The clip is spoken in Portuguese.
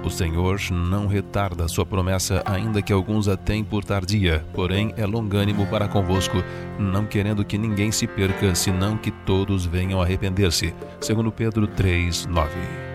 O Senhor não retarda a sua promessa, ainda que alguns a tenham por tardia, porém é longânimo para convosco, não querendo que ninguém se perca, senão que todos venham a arrepender-se. 2 Pedro 3:9.